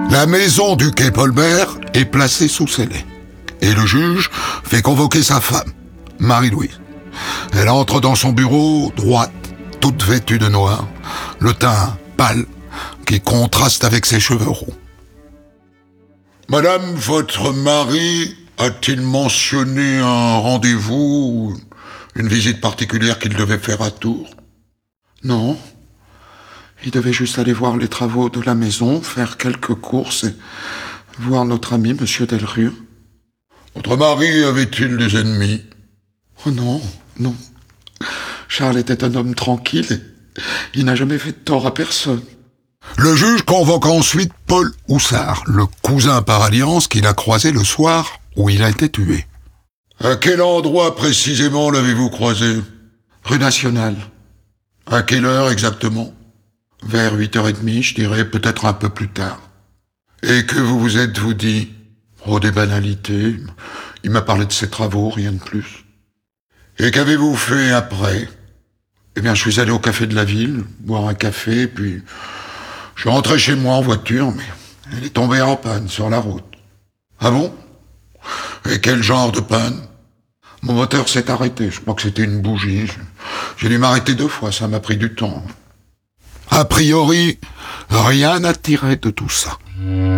La maison du quai Polmer est placée sous scellé. Et le juge fait convoquer sa femme, Marie-Louise. Elle entre dans son bureau, droite, toute vêtue de noir, le teint pâle qui contraste avec ses cheveux roux. Madame, votre mari a-t-il mentionné un rendez-vous ou une visite particulière qu'il devait faire à Tours? Non. Il devait juste aller voir les travaux de la maison, faire quelques courses et voir notre ami, Monsieur Delrieux. Votre mari avait-il des ennemis? Oh non, non. Charles était un homme tranquille et il n'a jamais fait de tort à personne. Le juge convoque ensuite Paul Houssard, le cousin par alliance qu'il a croisé le soir où il a été tué. À quel endroit précisément l'avez-vous croisé? Rue Nationale. À quelle heure exactement? Vers 8h30, je dirais, peut-être un peu plus tard. Et que vous êtes-vous dit? Oh, des banalités. Il m'a parlé de ses travaux, rien de plus. Et qu'avez-vous fait après? Eh bien, je suis allé au café de la ville, boire un café, puis je suis rentré chez moi en voiture, mais elle est tombée en panne sur la route. Ah bon? Et quel genre de panne? Mon moteur s'est arrêté, je crois que c'était une bougie. J'ai dû m'arrêter 2 fois, ça m'a pris du temps. A priori, rien à tirer de tout ça.